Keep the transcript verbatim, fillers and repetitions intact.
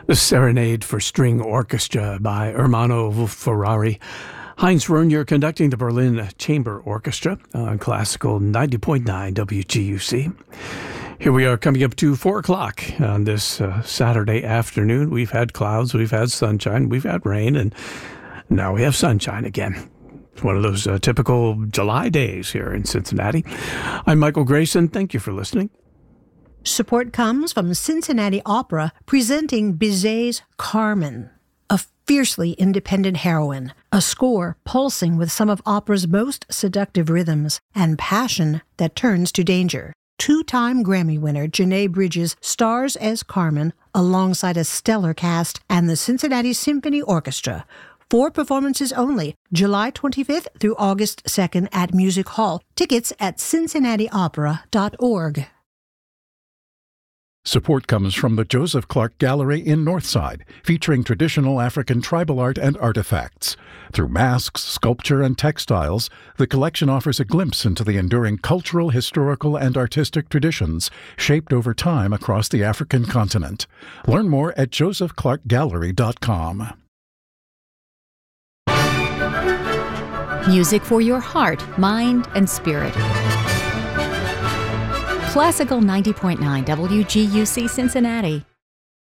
The Serenade for String Orchestra by Ermanno Ferrari. Heinz Vernier conducting the Berlin Chamber Orchestra on Classical ninety point nine W G U C. Here we are coming up to four o'clock on this uh, Saturday afternoon. We've had clouds, we've had sunshine, we've had rain, and now we have sunshine again. It's one of those uh, typical July days here in Cincinnati. I'm Michael Grayson. Thank you for listening. Support comes from Cincinnati Opera presenting Bizet's Carmen, a fiercely independent heroine, a score pulsing with some of opera's most seductive rhythms and passion that turns to danger. Two-time Grammy winner Janae Bridges stars as Carmen alongside a stellar cast and the Cincinnati Symphony Orchestra. Four performances only, July twenty-fifth through August second at Music Hall. Tickets at cincinnati opera dot org. Support comes from the Joseph Clark Gallery in Northside, featuring traditional African tribal art and artifacts. Through masks, sculpture, and textiles, the collection offers a glimpse into the enduring cultural, historical, and artistic traditions shaped over time across the African continent. Learn more at joseph clark gallery dot com. Music for your heart, mind, and spirit. Classical ninety point nine W G U C Cincinnati.